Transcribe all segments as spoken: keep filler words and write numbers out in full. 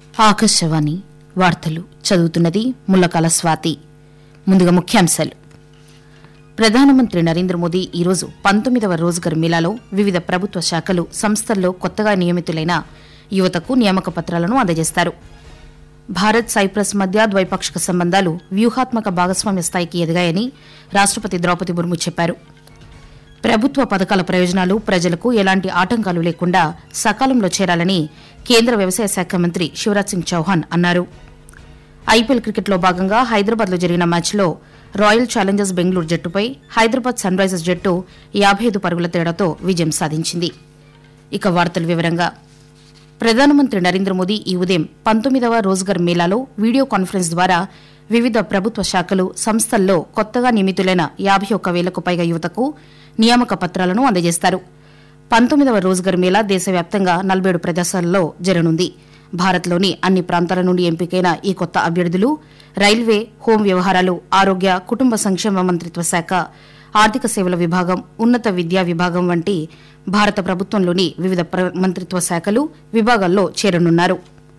ఆకాశవాణి వార్తలు చదువుతున్నది ముల్లకాల స్వాతి. ముందుగా ముఖ్యాంశాలు. ప్రధానమంత్రి నరేంద్ర మోదీ ఈరోజు పంతొమ్మిదవ రోజ్గర్ మేళాలో వివిధ ప్రభుత్వ శాఖలు, సంస్థల్లో కొత్తగా నియమితులైన యువతకు నియామక పత్రాలను అందజేస్తారు. భారత్ సైప్రస్ మధ్య ద్వైపాక్షిక సంబంధాలు వ్యూహాత్మక భాగస్వామ్య స్థాయికి ఎదిగాయని రాష్టపతి ద్రౌపది ముర్ము చెప్పారు. ప్రభుత్వ పథకాల ప్రయోజనాలు ప్రజలకు ఎలాంటి ఆటంకాలు లేకుండా సకాలంలో చేరాలని కేంద్ర వ్యవసాయ శాఖ మంత్రి శివరాజ్ సింగ్ చౌహాన్ అన్నారు. ఐపీఎల్ క్రికెట్లో భాగంగా హైదరాబాద్లో జరిగిన మ్యాచ్లో royal Challengers Bengaluru జట్టుపై Hyderabad sun Risers జట్టు యాబై ఐదు పరుగుల తేడాతో విజయం సాధించింది. ఇక వార్తల వివరంగా ప్రధానమంత్రి నరేంద్ర మోదీ ఈ ఉదయం పంతొమ్మిదవ రోజ్గర్ మేళాలో వీడియో కాన్ఫరెన్స్ ద్వారా వివిధ ప్రభుత్వ శాఖలు, సంస్థల్లో కొత్తగా నియమితులైన యాబై ఒక్క వేలకు పైగా యువతకు నియామక పత్రాలను అందజేస్తారు. పంతొమ్మిదవ రోజ్గర్ మేళా దేశవ్యాప్తంగా నలభై ఏడు ప్రదేశాలలో జరగనుంది. భారత్లోని అన్ని ప్రాంతాల నుండి ఎంపికైన ఈ కొత్త అభ్యర్థులు రైల్వే, హోం వ్యవహారాలు, ఆరోగ్య, కుటుంబ సంక్షేమ మంత్రిత్వ శాఖ, ఆర్థిక సేవల విభాగం, ఉన్నత విద్యా విభాగం వంటి భారత ప్రభుత్వంలోని వివిధ మంత్రిత్వ శాఖలు, విభాగాల్లో చేరనున్నారు.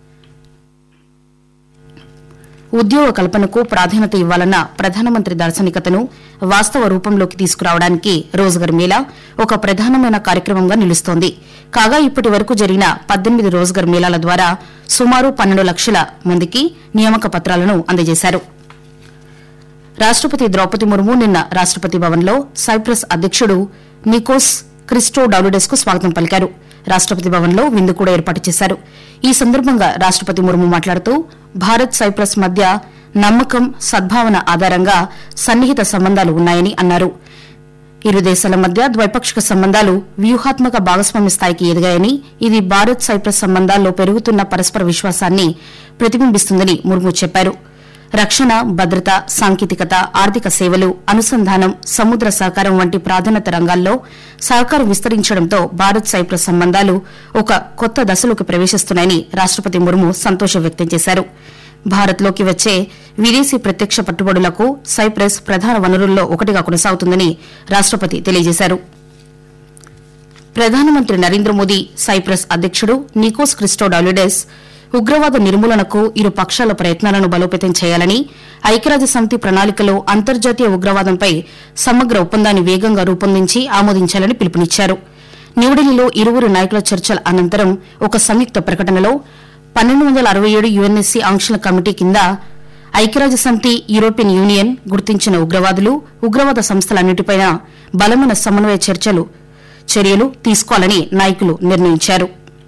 ఉద్యోగ కల్పనకు ప్రాధాన్యత ఇవ్వాలన్న ప్రధానమంత్రి దార్శనికతను వాస్తవ రూపంలోకి తీసుకురావడానికి రోజ్గర్ మేళా ఒక ప్రధానమైన కార్యక్రమంగా నిలుస్తోంది. కాగా ఇప్పటి వరకు జరిగిన పద్దెనిమిది రోజ్గర్ మేళాల ద్వారా సుమారు పన్నెండు లక్షల మందికి నియామక పత్రాలను అందజేశారు. రాష్టపతి ద్రౌపది ముర్ము నిన్న రాష్టపతి భవన్లో సైప్రస్ అధ్యకుడు నికోస్ క్రిస్టోడౌలిడెస్ కు స్వాగతం పలికారు. రాష్టపతి భవన్లో విందు కూడా ఏర్పాటు చేశారు. ఈ సందర్భంగా రాష్టపతి ముర్ము మాట్లాడుతూ భారత్ సైప్రస్ మధ్య నమ్మకం, సద్భావన ఆధారంగా సన్నిహిత సంబంధాలు ఉన్నాయని అన్నారు. ఇరు దేశాల మధ్య ద్వైపాక్షిక సంబంధాలు వ్యూహాత్మక భాగస్వామ్య స్థాయికి ఎదిగాయని, ఇది భారత్ సైప్రస్ సంబంధాల్లో పెరుగుతున్న పరస్పర విశ్వాసాన్ని ప్రతిబింబిస్తుందని ముర్ము చెప్పారు. రక్షణ, భద్రత, సాంకేతికత, ఆర్థిక సేవలు, అనుసంధానం, సముద్ర సహకారం వంటి ప్రాధాన్యత రంగాల్లో సహకారం విస్తరించడంతో భారత్ సైప్రస్ సంబంధాలు ఒక కొత్త దశలోకి ప్రవేశిస్తున్నాయని రాష్టపతి ముర్ము సంతోషం వ్యక్తం చేశారు. భారత్లోకి వచ్చే విదేశీ ప్రత్యక్ష పెట్టుబడులకు సైప్రస్ ప్రధాన వనరుల్లో ఒకటిగా కొనసాగుతుందని రాష్టపతి తెలియజేశారు. ప్రధానమంత్రి నరేంద్ర మోదీ, సైప్రస్ అధ్యకుడు నికోస్ క్రిస్టోడౌలిడెస్ ఉగ్రవాద నిర్మూలనకు ఇరు పక్షాల ప్రయత్నాలను బలోపేతం చేయాలని, ఐక్యరాజ్యసమితి ప్రణాళికలో అంతర్జాతీయ ఉగ్రవాదంపై సమగ్ర ఒప్పందాన్ని వేగంగా రూపొందించి ఆమోదించాలని పిలుపునిచ్చారు. న్యూఢిల్లీలో ఇరువురు నాయకుల చర్చల అనంతరం ఒక సంయుక్త ప్రకటనలో పన్నెండు వందల అరవై ఏడు యుఎన్ఎస్సీ ఆంక్షల కమిటీ కింద ఐక్యరాజ్యసమితి, యూరోపియన్ యూనియన్ గుర్తించిన ఉగ్రవాదులు, ఉగ్రవాద సంస్థలన్నింటిపై బలమైన సమన్వయ చర్చలు చర్యలు తీసుకోవాలని నాయకులు నిర్ణయించారు.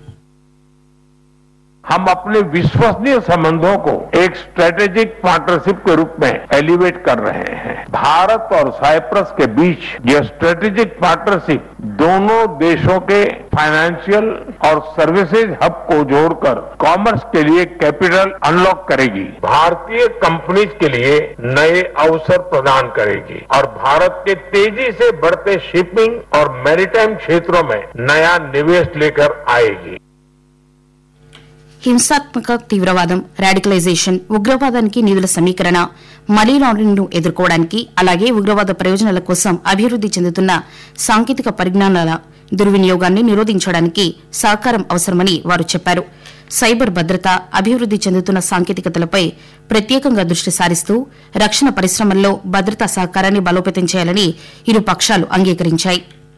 हम अपने विश्वसनीय संबंधों को एक स्ट्रेटेजिक पार्टनरशिप के रूप में एलिवेट कर रहे हैं. भारत और साइप्रस के बीच यह स्ट्रेटेजिक पार्टनरशिप दोनों देशों के फाइनेंशियल और सर्विसेज हब को जोड़कर कॉमर्स के लिए कैपिटल अनलॉक करेगी, भारतीय कंपनीज के लिए नए अवसर प्रदान करेगी और भारत के तेजी से बढ़ते शिपिंग और मैरीटाइम क्षेत्रों में नया निवेश लेकर आएगी. హింసాత్మక తీవ్రవాదం, రాడికలైజేషన్, ఉగ్రవాదానికి నిధుల సమీకరణ, మనీ లాండరింగ్ ను ఎదుర్కోవడానికి, అలాగే ఉగ్రవాద ప్రయోజనాల కోసం అభివృద్ది చెందుతున్న సాంకేతిక పరిజ్ఞానాల దుర్వినియోగాన్ని నిరోధించడానికి సహకారం అవసరమని వారు చెప్పారు. సైబర్ భద్రత, అభివృద్ది చెందుతున్న సాంకేతికతలపై ప్రత్యేకంగా దృష్టి సారిస్తూ రక్షణ పరిశ్రమల్లో భద్రతా సహకారాన్ని బలోపేతం చేయాలని ఇరు పక్షాలు అంగీకరించాయి.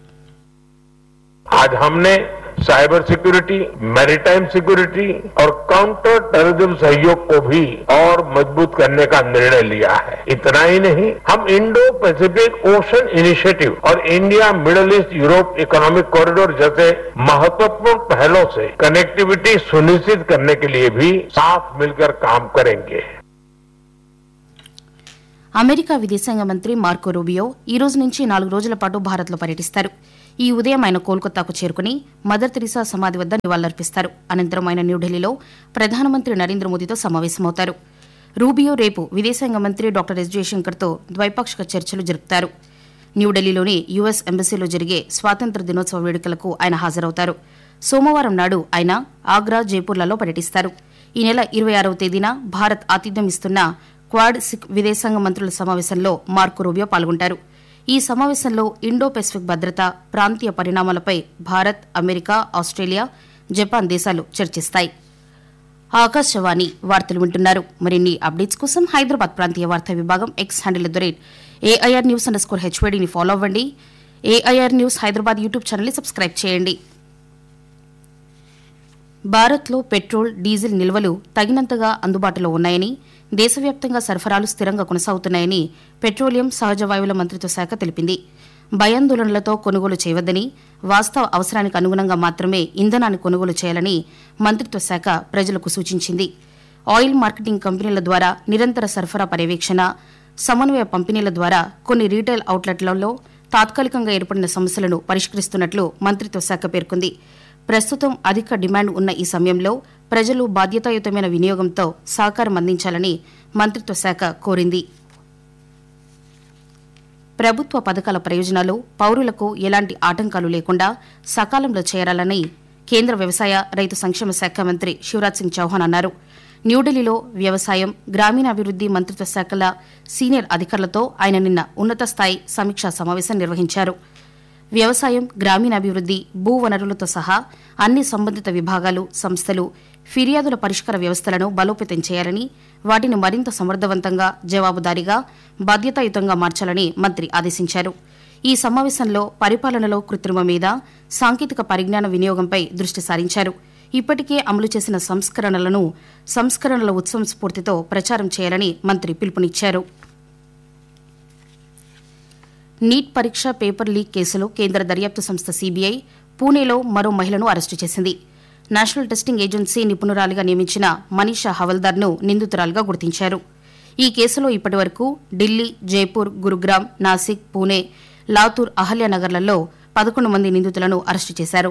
साइबर सिक्योरिटी, मैरीटाइम सिक्योरिटी और काउंटर टेररिज्म सहयोग को भी और मजबूत करने का निर्णय लिया है. इतना ही नहीं, हम इंडो पैसिफिक ओशन इनिशिएटिव और India middle east Europe economic corridor जैसे महत्वपूर्ण पहलों से कनेक्टिविटी सुनिश्चित करने के लिए भी साथ मिलकर काम करेंगे. అమెరికా విదేశాంగ మంత్రి మార్కో రూబియో ఈ రోజు నుంచి నాలుగు రోజుల పాటు భారత్లో పర్యటిస్తారు. ఈ ఉదయం ఆయన కోల్కతాకు చేరుకుని మదర్ తెరిసా సమాధి వద్ద నివాళులర్పిస్తారు. అనంతరం ఆయన న్యూఢిల్లీలో ప్రధానమంత్రి నరేంద్ర మోదీతో సమావేశమవుతారు. రూబియో రేపు విదేశాంగ మంత్రి డాక్టర్ ఎస్ జయశంకర్తో ద్వైపాక్షిక చర్చలు జరుపుతారు. న్యూఢిల్లీలోని యుఎస్ ఎంబసీలో జరిగే స్వాతంత్ర దినోత్సవ వేడుకలకు ఆయన హాజరవుతారు. సోమవారం నాడు ఆయన ఆగ్రా, జైపూర్లలో పర్యటిస్తారు. ఈ నెల ఇరవై ఆరవ తేదీన భారత్ ఆతిథ్యం ఇస్తున్న క్వాడ్ సిక్ విదేశాంగ మంత్రుల సమావేశంలో మార్కో రూబియో పాల్గొంటారు. ఈ సమావేశంలో ఇండో పెసిఫిక్ భద్రత, ప్రాంతీయ పరిణామాలపై భారత్, అమెరికా, ఆస్ట్రేలియా, జపాన్ దేశాలు చర్చిస్తాయి. ఆకాశవాణి వార్తలు వింటున్నారు. మరిన్ని అప్డేట్స్ కోసం హైదరాబాద్ ప్రాంతీయ వార్తా విభాగం X handle at the rate AIR news under score హెచ్వైడీని follow అవ్వండి. ఏఐఆర్ న్యూస్ హైదరాబాద్ యూట్యూబ్ ఛానల్ని సబ్స్క్రైబ్ చేయండి. భారత్లో పెట్రోల్, డీజిల్ నిల్వలు తగినంతగా అందుబాటులో ఉన్నాయని, దేశవ్యాప్తంగా సరఫరాలు స్థిరంగా కొనసాగుతున్నాయని పెట్రోలియం, సహజ వాయువుల మంత్రిత్వ శాఖ తెలిపింది. భయాందోళనలతో కొనుగోలు చేయవద్దని, వాస్తవ అవసరానికి అనుగుణంగా మాత్రమే ఇంధనాన్ని కొనుగోలు చేయాలని మంత్రిత్వ శాఖ ప్రజలకు సూచించింది. ఆయిల్ మార్కెటింగ్ కంపెనీల ద్వారా నిరంతర సరఫరా పర్యవేక్షణ, సమన్వయ పంపిణీల ద్వారా కొన్ని రీటైల్ అవుట్లెట్లలో తాత్కాలికంగా ఏర్పడిన సమస్యలను పరిష్కరిస్తున్నట్లు మంత్రిత్వ శాఖ పేర్కొంది. ప్రస్తుతం అధిక డిమాండ్ ఉన్న ఈ సమయంలో ప్రజలు బాధ్యతాయుతమైన వినియోగంతో సహకారం అందించాలని మంత్రిత్వ శాఖ కోరింది. ప్రభుత్వ పథకాల ప్రయోజనాలు పౌరులకు ఎలాంటి ఆటంకాలు లేకుండా సకాలంలో చేరాలని కేంద్ర వ్యవసాయ, రైతు సంక్షేమ శాఖ మంత్రి శివరాజ్ సింగ్ చౌహాన్ అన్నారు. న్యూఢిల్లీలో వ్యవసాయం, గ్రామీణాభివృద్ది మంత్రిత్వ శాఖల సీనియర్ అధికారులతో ఆయన నిన్న ఉన్నత స్థాయి సమీక్షా సమావేశం నిర్వహించారు. వ్యవసాయం, గ్రామీణాభివృద్ది, భూ వనరులతో సహా అన్ని సంబంధిత విభాగాలు, సంస్థలు ఫిర్యాదుల పరిష్కార వ్యవస్థలను బలోపేతం చేయాలని, వాటిని మరింత సమర్థవంతంగా, జవాబుదారీగా, బాధ్యతాయుతంగా మార్చాలని మంత్రి ఆదేశించారు. ఈ సమావేశంలో పరిపాలనలో కృత్రిమ మీద సాంకేతిక పరిజ్ఞాన వినియోగంపై దృష్టి సారించారు. ఇప్పటికే అమలు చేసిన సంస్కరణలను సంస్కరణల ఉత్సవం స్ఫూర్తితో ప్రచారం చేయాలని మంత్రి పిలుపునిచ్చారు. నీట్ పరీక్ష పేపర్ లీక్ కేసులో కేంద్ర దర్యాప్తు సంస్థ సీబీఐ పూణేలో మరో మహిళను అరెస్టు చేసింది. నేషనల్ టెస్టింగ్ ఏజెన్సీ నిపుణురాలిగా నియమించిన మనీషా హవల్దార్ను నిందితురాలిగా గుర్తించారు. ఈ కేసులో ఇప్పటివరకు ఢిల్లీ, జైపూర్, గురుగ్రామ్, నాసిక్, పూణే, లాతూర్, అహల్యానగర్లలో పదకొండు మంది నిందితులను అరెస్టు చేశారు.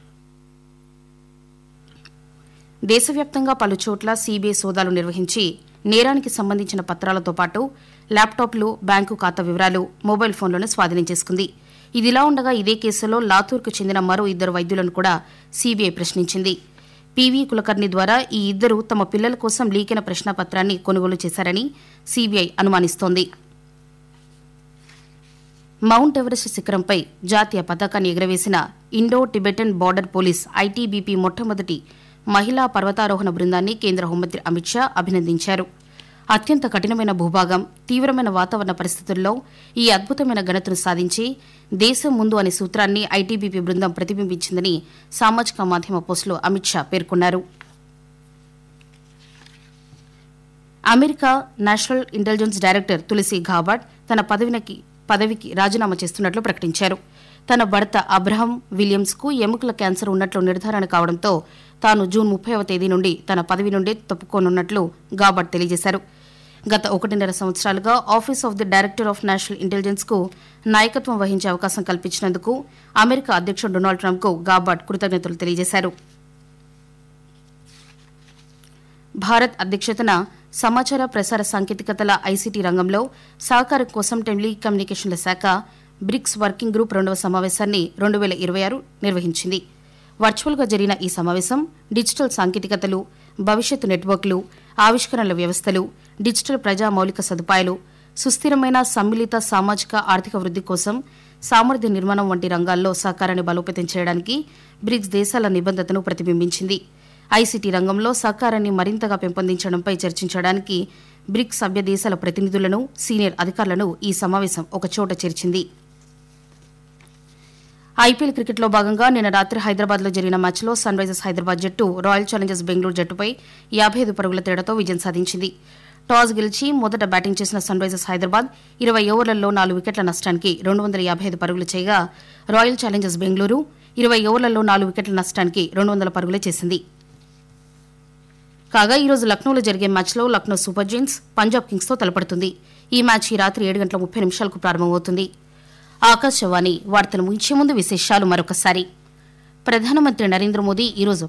దేశవ్యాప్తంగా పలుచోట్ల సీబీఐ సోదాలు నిర్వహించి నేరానికి సంబంధించిన పత్రాలతో పాటు ల్యాప్టాప్లు, బ్యాంకు ఖాతా వివరాలు, మొబైల్ ఫోన్లను స్వాధీనం చేసుకుంది. ఇదిలా ఉండగా ఇదే కేసులో లాతూర్కు చెందిన మరో ఇద్దరు వైద్యులను కూడా సీబీఐ ప్రశ్నించింది. పీవీ కులకర్ణి ద్వారా ఈ ఇద్దరు తమ పిల్లల కోసం లీకైన ప్రశ్నాపత్రాన్ని కొనుగోలు చేశారని సీబీఐ అనుమానిస్తోంది. మౌంట్ ఎవరెస్ట్ శిఖరంపై జాతీయ పతాకాన్ని ఎగురవేసిన Indo Tibetan border police ITBP మొట్టమొదటి మహిళా పర్వతారోహణ బృందాన్ని కేంద్ర హోంమంత్రి అమిత్ షా అభినందించారు. అత్యంత కఠినమైన భూభాగం, తీవ్రమైన వాతావరణ పరిస్థితుల్లో ఈ అద్భుతమైన ఘనతను సాధించి దేశం ముందు అనే సూత్రాన్ని ఐటీబీపీ బృందం ప్రతిబింబించిందని సామాజిక మాధ్యమ పోస్టులో అమిత్ షా పేర్కొన్నారు. America national intelligence director Tulsi గాబార్డ్ తన పదవికి పదవికి రాజీనామా చేస్తున్నట్లు ప్రకటించారు. తన భర్త అబ్రహం విలియమ్స్ కు ఎముకల క్యాన్సర్ ఉన్నట్లు నిర్ధారణ కావడంతో తాను జూన్ ముప్పైవ తేదీ నుండి తన పదవి నుండి తప్పుకోనున్నట్లు గాబార్డ్ తెలియజేశారు. గత ఒకటిన్నర సంవత్సరాలుగా office of the director of national intelligence కు నాయకత్వం వహించే అవకాశం కల్పించినందుకు అమెరికా అధ్యక్షుడు డొనాల్డ్ ట్రంప్ కు గాబార్డ్ కృతజ్ఞతలు తెలియజేశారు. భారత్ అధ్యక్షతన సమాచార ప్రసార సాంకేతికతల ఐసీటీ రంగంలో సహకారం కోసం టెలికమ్యూనికేషన్ల శాఖ బ్రిక్స్ వర్కింగ్ గ్రూప్ రెండవ సమావేశాన్ని రెండు వేల ఇరవై ఆరు నిర్వహించింది. వర్చువల్గా జరిగిన ఈ సమావేశం డిజిటల్ సాంకేతికతలు, భవిష్యత్తు నెట్వర్క్లు, ఆవిష్కరణల వ్యవస్థలు, డిజిటల్ ప్రజా మౌలిక సదుపాయాలు, సుస్థిరమైన సమ్మిళిత సామాజిక ఆర్థిక వృద్ధి కోసం సామర్థ్య నిర్మాణం వంటి రంగాల్లో సహకారాన్ని బలోపేతం చేయడానికి బ్రిక్స్ దేశాల నిబద్ధతను ప్రతిబింబించింది. ఐసీటీ రంగంలో సహకారాన్ని మరింతగా పెంపొందించడంపై చర్చించడానికి బ్రిక్స్ సభ్య దేశాల ప్రతినిధులను, సీనియర్ అధికారులను ఈ సమావేశం ఒకచోట చేర్చింది. ఐపీఎల్ క్రికెట్లో భాగంగా నిన్న రాత్రి హైదరాబాద్లో జరిగిన మ్యాచ్లో సన్ రైజర్స్ హైదరాబాద్ జట్టు రాయల్ ఛాలెంజర్స్ బెంగళూరు జట్టుపై యాభై ఐదు పరుగుల తేడాతో విజయం సాధించింది. టాస్ గెలిచి మొదట బ్యాటింగ్ చేసిన సన్ రైజర్స్ హైదరాబాద్ ఇరవై ఓవర్లలో నాలుగు వికెట్ల నష్టానికి రెండు వందల యాభై ఐదు పరుగులు చేయగా, రాయల్ ఛాలెంజర్స్ బెంగళూరు ఇరవై ఓవర్లలో నాలుగు వికెట్ల నష్టానికి రెండు వందల పరుగులే చేసింది. కాగా ఈరోజు లక్నోలో జరిగే మ్యాచ్లో Lucknow super Giants Punjab Kings తో తలపడుతుంది. ఈ మ్యాచ్ ఈ రాత్రి ఏడు గంటల ముప్పై నిమిషాలకు ప్రారంభమవుతుంది. ఆకాశవాణి వార్తలు ముగించే ముందు విశేషాలు మరొకసారి. ప్రధానమంత్రి నరేంద్ర మోదీ ఈరోజు